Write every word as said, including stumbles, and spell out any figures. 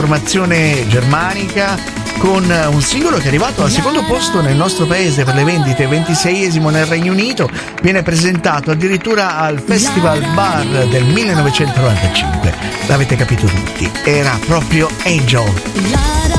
formazione germanica, con un singolo che è arrivato al secondo posto nel nostro paese per le vendite, ventiseiesimo nel Regno Unito, viene presentato addirittura al Festival Bar del millenovecentonovantacinque. L'avete capito tutti, era proprio Angel.